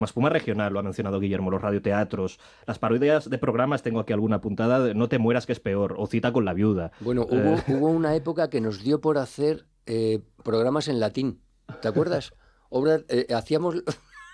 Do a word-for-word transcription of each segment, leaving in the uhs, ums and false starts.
Espuma regional, lo ha mencionado Guillermo, los radioteatros, las parodias de programas, tengo aquí alguna apuntada, de No te mueras que es peor, o Cita con la viuda. Bueno, hubo, eh... hubo una época que nos dio por hacer eh, programas en latín, ¿te acuerdas? Obras, eh, hacíamos,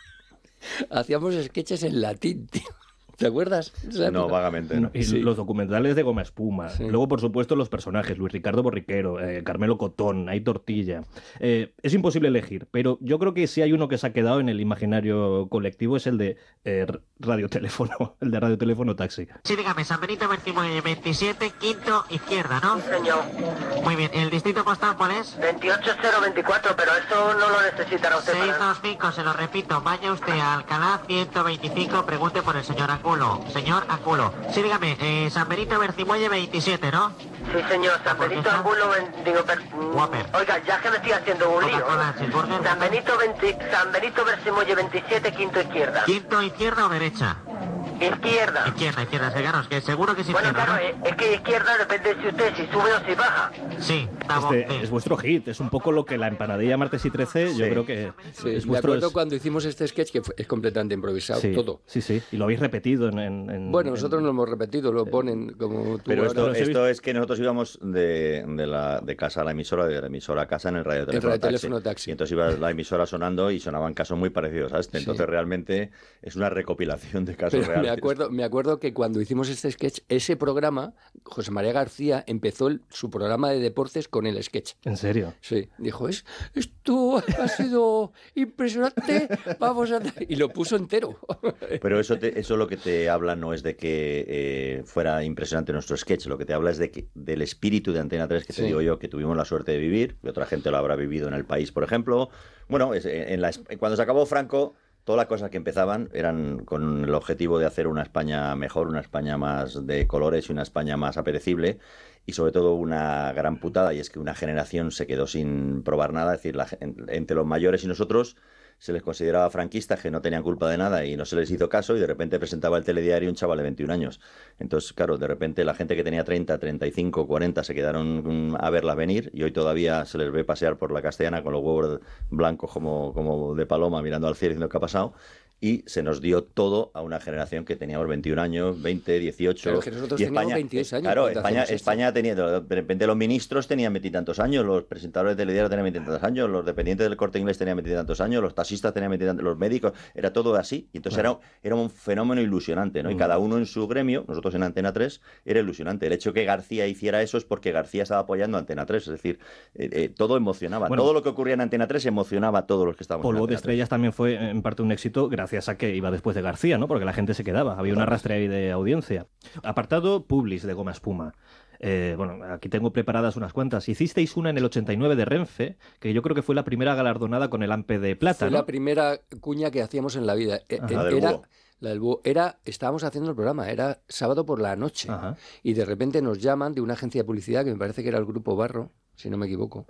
hacíamos sketches en latín, tío. ¿Te acuerdas? No, vagamente. No. Y sí. Los documentales de Goma Espuma. Sí. Luego, por supuesto, los personajes. Luis Ricardo Borriquero, eh, Carmelo Cotón, Hay Tortilla. Eh, es imposible elegir, pero yo creo que si hay uno que se ha quedado en el imaginario colectivo es el de eh, radioteléfono, el de radioteléfono taxi. Sí, dígame, San Benito veintisiete, quinto, izquierda, ¿no? Sí, señor. Muy bien, ¿el distrito postal cuál es? veintiocho cero veinticuatro, pero eso no lo necesitará usted. seiscientos veinticinco, se lo repito, vaya usted a Alcalá ciento veinticinco, pregunte por el señor Aculo. Señor Aculo. Sí, dígame, eh, San Benito Bercimuelle veintisiete, ¿no? Sí, señor, San Benito Angulo, digo, per... Oiga, ya que me estoy haciendo un lío. San Benito, veinte... San Benito Bercimuelle veintisiete, quinto izquierda. ¿Quinto izquierda o derecha? Izquierda. Izquierda, izquierda, Seganos, que seguro que es bueno, izquierda, claro, ¿no? es que izquierda depende si usted si sube o si baja. Sí, este sí. Es vuestro hit, es un poco lo que la empanadilla martes y trece, sí. Yo creo que sí, es me vuestro... acuerdo es... cuando hicimos este sketch que es completamente improvisado, sí, todo. Sí, sí, y lo habéis repetido en... en, en bueno, nosotros en... no lo hemos repetido, lo ponen como tú. Pero esto, ahora. esto es que nosotros íbamos de, de, la, de casa a la emisora, de la emisora a casa en el radioteléfono, el radioteléfono taxi. taxi. Y entonces iba la emisora sonando y sonaban casos muy parecidos a este. Entonces sí. Realmente es una recopilación de casos Pero reales. Me acuerdo, me acuerdo que cuando hicimos este sketch, ese programa, José María García empezó el, su programa de deportes con el sketch. ¿En serio? Sí. Dijo, es, esto ha sido impresionante, vamos a... Y lo puso entero. Pero eso, te, eso lo que te habla no es de que eh, fuera impresionante nuestro sketch, lo que te habla es de que, del espíritu de Antena tres que te sí. digo yo, que tuvimos la suerte de vivir, que otra gente lo habrá vivido en el país, por ejemplo. Bueno, es, en la, cuando se acabó Franco... Todas las cosas que empezaban eran con el objetivo de hacer una España mejor, una España más de colores y una España más apetecible y sobre todo una gran putada, y es que una generación se quedó sin probar nada, es decir, la, entre los mayores y nosotros se les consideraba franquistas que no tenían culpa de nada y no se les hizo caso y de repente presentaba el telediario un chaval de veintiún años. Entonces, claro, de repente la gente que tenía treinta, treinta y cinco, cuarenta se quedaron a verla venir y hoy todavía se les ve pasear por la Castellana con los huevos blancos como, como de paloma mirando al cielo diciendo qué ha pasado. Y se nos dio todo a una generación que teníamos veintiún años, veinte, dieciocho. Pero que nosotros y teníamos España, veintidós años. Claro, España, España tenía, de repente los ministros tenían veintitantos años, los presentadores de telediario tenían veintitantos años, los dependientes del Corte Inglés tenían veintitantos años, los taxistas tenían veintitantos, los médicos, era todo así. Y entonces claro. era, era un fenómeno ilusionante, ¿no? Y mm. cada uno en su gremio, nosotros en Antena tres, era ilusionante. El hecho que García hiciera eso es porque García estaba apoyando a Antena tres, es decir, eh, eh, todo emocionaba. Bueno, todo lo que ocurría en Antena tres emocionaba a todos los que estábamos Polvo en Antena de Estrellas tres. También fue en parte un éxito gracias a que iba después de García, ¿no? Porque la gente se quedaba, había una rastre ahí de audiencia. Apartado Publis de Goma Espuma. Eh, bueno, aquí tengo preparadas unas cuantas. Hicisteis una en el ochenta y nueve de Renfe, que yo creo que fue la primera galardonada con el Ampe de Plata, Fue ¿no? la primera cuña que hacíamos en la vida. Ajá, del era, búho. la del búho. Era, estábamos haciendo el programa, era sábado por la noche. Ajá. Y de repente nos llaman de una agencia de publicidad, que me parece que era el Grupo Barro, si no me equivoco.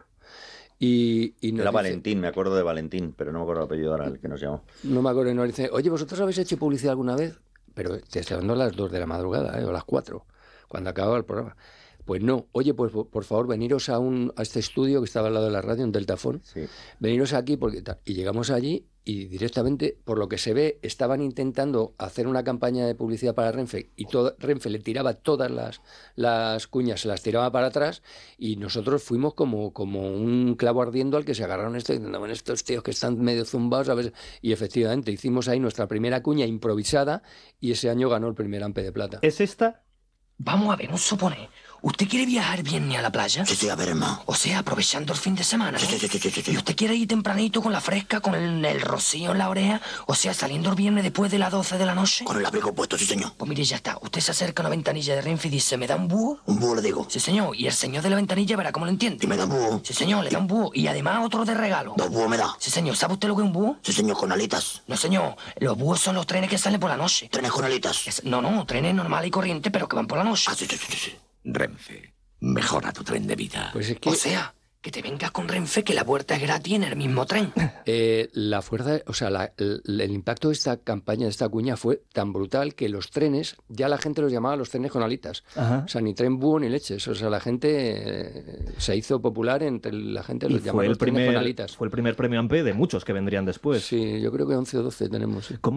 Y, y nos Era dice, Valentín, me acuerdo de Valentín, pero no me acuerdo el apellido ahora, el que nos llamó. No me acuerdo, y nos dice, oye, ¿vosotros habéis hecho publicidad alguna vez? Pero te estoy hablando a las dos de la madrugada, ¿eh? O a las cuatro, cuando acababa el programa. Pues no, oye, pues por favor, veniros a un a este estudio que estaba al lado de la radio, un Deltafón, Sí. veniros aquí, porque tal. Y llegamos allí y directamente, por lo que se ve, estaban intentando hacer una campaña de publicidad para Renfe y todo, Renfe le tiraba todas las, las cuñas, se las tiraba para atrás y nosotros fuimos como, como un clavo ardiendo al que se agarraron esto diciendo, bueno, estos tíos que están medio zumbados, a ver. Y efectivamente hicimos ahí nuestra primera cuña improvisada y ese año ganó el primer Ampe de Plata. ¿Es esta? Vamos a ver, un supone. ¿Usted quiere viajar viernes a la playa? Sí, sí, a ver, hermano. O sea, aprovechando el fin de semana, ¿no? Sí, sí, sí, sí, sí. ¿Y usted quiere ir tempranito con la fresca, con el, el rocío en la oreja? O sea, saliendo el viernes después de las doce de la noche. Con el abrigo puesto, sí, señor. Pues mire, ya está. Usted se acerca a una ventanilla de Renfe y dice, ¿me da un búho? Un búho le digo. Sí, señor. Y el señor de la ventanilla verá cómo lo entiende. ¿Y me da un búho? Sí, señor, le da un búho. Y además otro de regalo. ¿Dos búhos me da? Sí, señor. ¿Sabe usted lo que es un búho? Sí, señor, con alitas. No, señor. Los búhos son los trenes que salen por la noche. ¿Trenes con alitas? Es, no, no. Trenes normales y corrientes, pero que van por la noche. Ah, sí, sí, sí, sí. Renfe, mejora tu tren de vida. Pues es que... O sea, Que te vengas con Renfe, que la vuelta es gratis en el mismo tren. Eh, la fuerza, o sea, la, el, el impacto de esta campaña, de esta cuña, fue tan brutal que los trenes, ya la gente los llamaba los trenes con alitas. Ajá. O sea, ni tren búho ni leches. O sea, la gente eh, se hizo popular entre la gente, los Y llamaba fue el, los trenes con primer, alitas. fue el primer premio A M P de muchos que vendrían después. Sí, yo creo que once o doce tenemos. Sí. ¿Cómo